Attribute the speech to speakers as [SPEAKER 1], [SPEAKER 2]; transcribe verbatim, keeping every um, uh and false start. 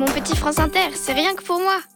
[SPEAKER 1] mon petit France Inter, c'est rien que pour moi.